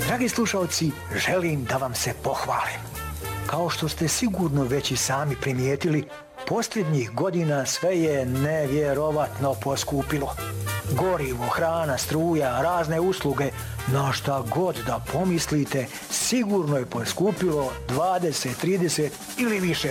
Dragi slušalci, želim da vam se pohvalim. Kao što ste sigurno već i sami primijetili, posljednjih godina sve je nevjerovatno poskupilo. Gorivo, hrana, struja, razne usluge, na šta god da pomislite, sigurno je poskupilo 20, 30 ili više